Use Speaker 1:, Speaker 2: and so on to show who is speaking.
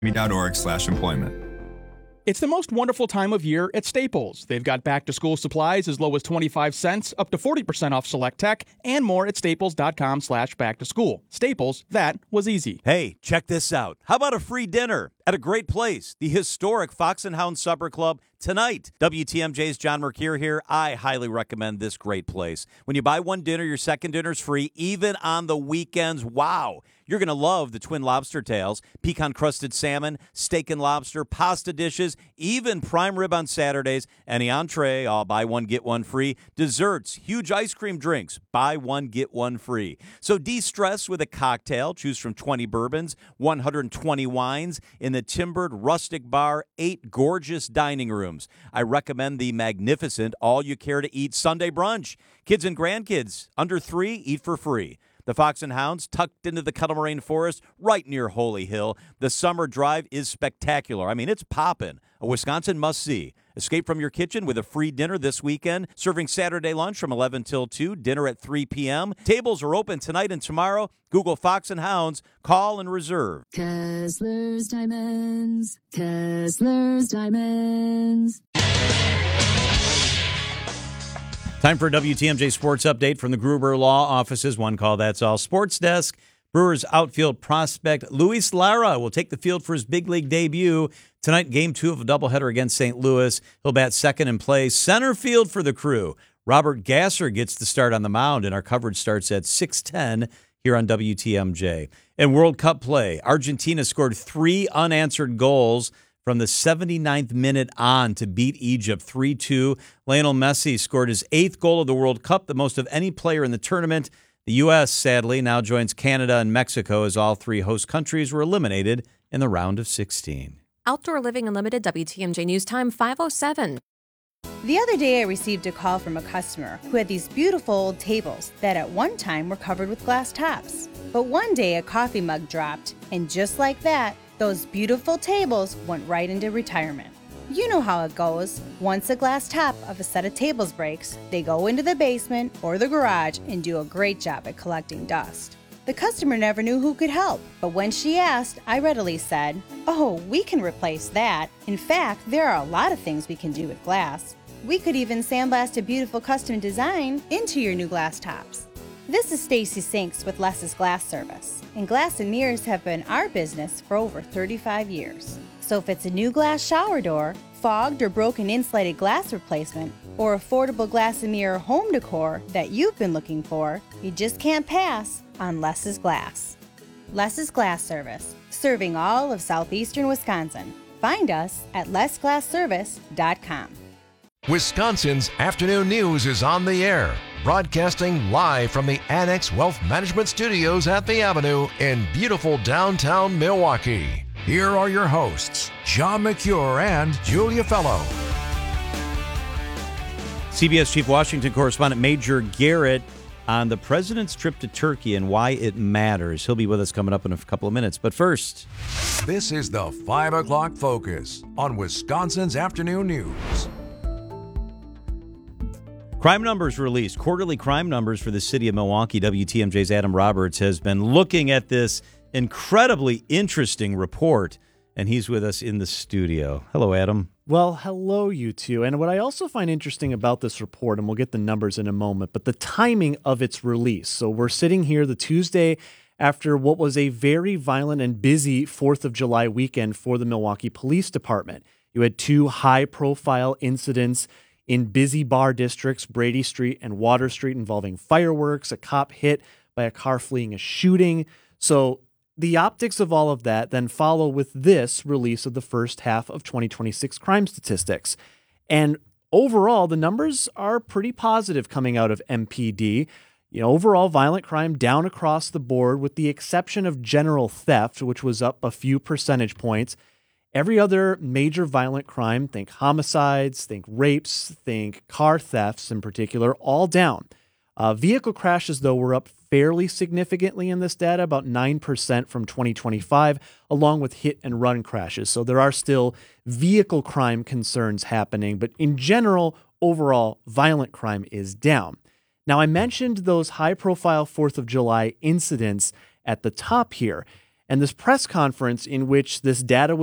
Speaker 1: me.org/employment.
Speaker 2: It's the most wonderful time of year at Staples. They've got back-to-school supplies as low as 25 cents, up to 40% off select tech, and more at staples.com/back-to-school. Staples, that was easy.
Speaker 3: Hey, check this out. How about a free dinner at a great place, the historic Fox and Hound Supper Club, tonight? WTMJ's John Mercure here. I highly recommend this great place. When you buy one dinner, your second dinner's free, even on the weekends. Wow. You're going to love the twin lobster tails, pecan-crusted salmon, steak and lobster, pasta dishes, even prime rib on Saturdays, any entree, all buy one, get one free, desserts, huge ice cream drinks, buy one, get one free. So de-stress with a cocktail. Choose from 20 bourbons, 120 wines in the timbered rustic bar, 8 gorgeous dining rooms. I recommend the magnificent all-you-care-to-eat Sunday brunch. Kids and grandkids under 3 eat for free. The Fox and Hounds, tucked into the Kettle Moraine Forest, right near Holy Hill. The summer drive is spectacular. I mean, it's poppin'. A Wisconsin must-see. Escape from your kitchen with a free dinner this weekend. Serving Saturday lunch from 11 till 2, dinner at 3 p.m. Tables are open tonight and tomorrow. Google Fox and Hounds. Call and reserve.
Speaker 4: Kessler's Diamonds. Kessler's Diamonds.
Speaker 3: Time for a WTMJ Sports Update from the Gruber Law Offices. One call, that's all. Sports Desk. Brewers outfield prospect Luis Lara will take the field for his big league debut tonight. Game 2 of a doubleheader against St. Louis. He'll bat second and play center field for the Crew. Robert Gasser gets the start on the mound, and our coverage starts at 6:10 here on WTMJ. In World Cup play, Argentina scored 3 unanswered goals from the 79th minute on to beat Egypt 3-2. Lionel Messi scored his 8th goal of the World Cup, the most of any player in the tournament. The U.S., sadly, now joins Canada and Mexico as all 3 host countries were eliminated in the round of 16.
Speaker 5: Outdoor Living Unlimited, WTMJ News Time, 5:07.
Speaker 6: The other day I received a call from a customer who had these beautiful old tables that at one time were covered with glass tops. But one day a coffee mug dropped, and just like that, those beautiful tables went right into retirement. You know how it goes. Once a glass top of a set of tables breaks, they go into the basement or the garage and do a great job at collecting dust. The customer never knew who could help, but when she asked, I readily said, "Oh, we can replace that. In fact, there are a lot of things we can do with glass. We could even sandblast a beautiful custom design into your new glass tops." This is Stacy Sinks with Less's Glass Service, and glass and mirrors have been our business for over 35 years. So if it's a new glass shower door, fogged or broken insulated glass replacement, or affordable glass and mirror home decor that you've been looking for, you just can't pass on Less's Glass. Less's Glass Service, serving all of southeastern Wisconsin. Find us at lessglassservice.com.
Speaker 7: Wisconsin's Afternoon News is on the air, broadcasting live from the Annex Wealth Management Studios at the Avenue in beautiful downtown Milwaukee. Here are your hosts, John Mercure and Julia Fellow.
Speaker 3: CBS Chief Washington Correspondent Major Garrett on the president's trip to Turkey and why it matters. He'll be with us coming up in a couple of minutes. But first,
Speaker 7: this is the 5 o'clock focus on Wisconsin's Afternoon News.
Speaker 3: Crime numbers released, quarterly crime numbers for the city of Milwaukee. WTMJ's Adam Roberts has been looking at this incredibly interesting report, and he's with us in the studio. Hello, Adam.
Speaker 8: Well, hello, you two. And what I also find interesting about this report, and we'll get the numbers in a moment, but the timing of its release. So we're sitting here the Tuesday after what was a very violent and busy 4th of July weekend for the Milwaukee Police Department. You had 2 high-profile incidents in busy bar districts, Brady Street and Water Street, involving fireworks, a cop hit by a car fleeing a shooting. So the optics of all of that then follow with this release of the first half of 2026 crime statistics. And overall, the numbers are pretty positive coming out of MPD. Overall violent crime down across the board, with the exception of general theft, which was up a few percentage points. Every other major violent crime, think homicides, think rapes, think car thefts in particular, all down. Vehicle crashes, though, were up fairly significantly in this data, about 9% from 2025, along with hit and run crashes. So there are still vehicle crime concerns happening, but in general, overall, violent crime is down. Now, I mentioned those high-profile 4th of July incidents at the top here. And this press conference in which this data was